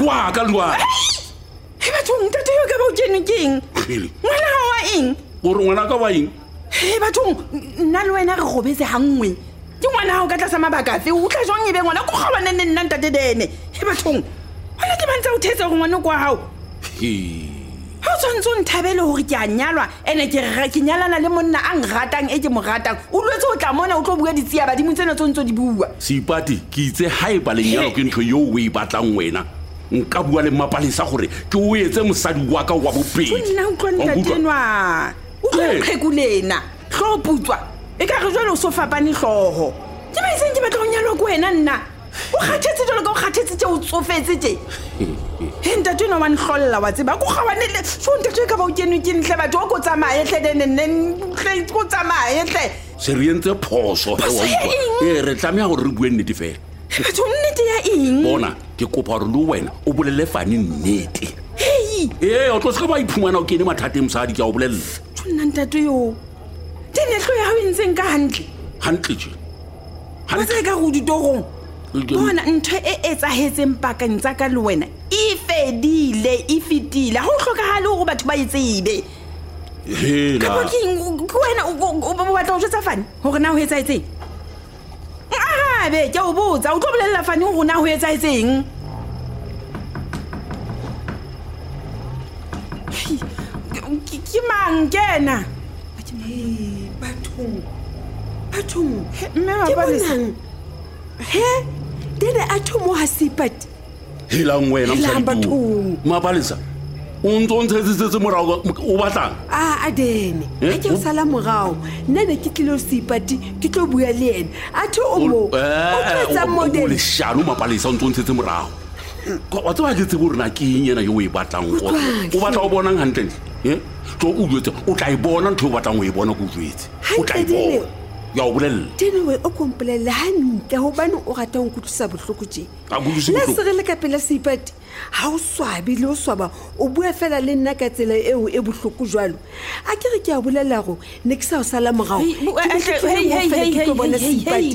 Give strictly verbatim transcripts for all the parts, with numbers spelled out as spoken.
kwa ka lwa he bathong ntate yo ka ba o tsene keng ngwana ha wa eng o re ngwana ka wa eng he bathong nna le wena re gobetse hangwe ke ngwana ha o ka tla sa mabaka fe o tla jwang e be ngwana go gawana nne nna ntate dene he bathong wena ke bantsa o thetsa go ngwana kwa hao ha o tshwantse o nthabele gore ke a nyalwa ene ke re ke nyalana le monna a ngratang e ke mo ratang o lwetse o tla mona o tlo bua ditsia badimo tsena tso ntse di bua Seipati ke itse ha e ba lenyalo ke ntho yo o e batlang wena nka bua le Mapalesa gore ke o etse mosadi wa ka wa bopedi nna o tlonta tenwa o tlo kgekulena tlo putswa e ka re jwale o so fapane hloho ke ba iseng ke batla go nyalwa ko wena nna o kgathetse jalo ka o kgathetse tse o tsofetse tse he ntate no man hlolla wa tseba go gawanele so ntate ka ba o kene ke ntle batho o go tsamaye hle dene nne go tsamaye hle se re entse phoso he wa utlwa e re tlamea gore re bue nnete fela batho nnete ya eng bona ke kopa gore le wena o bolele Fani nnete hei e o tlo se ka ba iphumana o kene mathateng mosadi ke a o bolella tshwana ntate yo tene tlo ya ho ntseng ka hantle hantle je ha se ka go ditogong bona ntho e etsahetseng pakeng tsa ka le wena e fedile e fitile ha o hlokahale hore batho ba itsebe hela ka boking wena o batla o jwetsa Fani hore na ho etsahetseng a be ke o botsa o tlo bolella Fani hore na ho etsahetseng ke mang kena bathong bathong mme Mapalesa he dene a thomo ha Seipati helang wena mosadi Mapalesa o ntse ntse tse morao o batlang a a dene ha ke o sala morao nna ne ke tlilo Seipati ke tlo bua le ena a tho o mo o tsetsa model le shano Mapalesa o ntse ntse morao wa tswa ke tsebo rena ke eng yena yo e batlang go o batla o bonang hantle eh tlo o jwetse o tla e bona ntho o batlang o e bona go jwetse o tla e bona ya o bolella tenewe o kompolele hantle hobane o rata ho nkutlisa bohloko tje a butlise le bohloko sere le ka pela Seipati ha o swabe le o swaba o bua fela le nna ka tsela eo e bohloko jwalo a ke re ke a bolella go ne ke sa o sala morao hey hey hey hey bona Seipati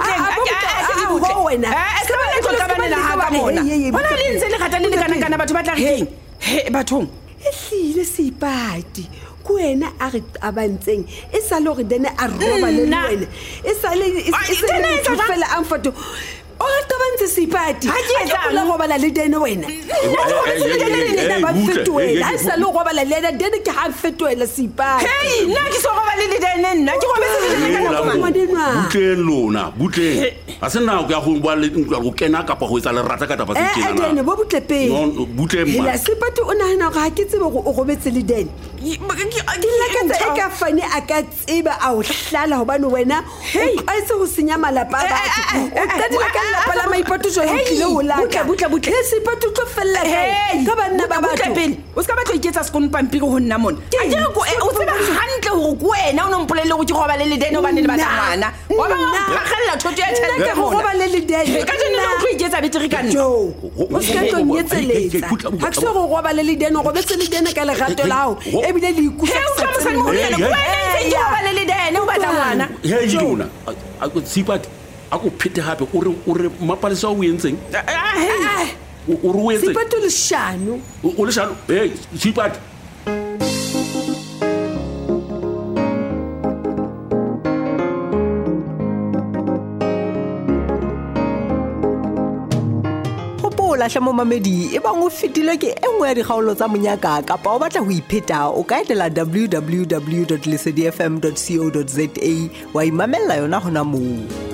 ho wena se ba le tlo ka banela ha ka mona bona le ntse le gata le le kana kana batho ba tla re he bathong e hlile Seipati ku wena a re abantseng e sa le gore dene a roba le wena e sa le e sa le fela amfato o re tobantse Seipati ha ke etsa le go bala le dene wena ba fetoela ha sa le go bala le dene ke ha fetoela Seipati hey nna ke so go bala le dene nna ke go bese le kana butleng lona butleng a se nna go ya go bua le go kena ka pa go etsa le rata ka taba se eh kena dene bo butlepe no butleng ma la Seipati o nahana ga ke tsebe go o gobetse le dene ke la ka tsa ka Fani a ka tseba a o hlala hobane wena a se go senya malapa a batho o ka dira ka lapa la maipato jo e tlile ho la butla butla butla Seipati tlo fella ka banna ba batho pele o ska batla iketsa sekon pampiri ho nna mona a ke go o tseba hantle hore go wena o no mpolelle go ke go ba le le dene o bane le batla ngwana wa ba khalla thotho ya tshela ka go ba le le dene ka jeno o tlo iketsa beteri ka nna o ska tlo nyetseletsa ha ke se go go ba le le dene go betse le dene ka le gato lao e bile le ikusa sa mosane mo le wena ntse ke ba le le dene o batla ngwana he jona a go Seipati a go phete hape o re o re Mapalesa o entseng o re o etse Seipati le shano o le shano eh Seipati lahla mo mamedi e bang o fetile ke engwe ya dikgaolo tsa monyaka kapa o batla ho ipheta o ka etela w w w dot lesedi f m dot co dot za wa imamella yona hona moo.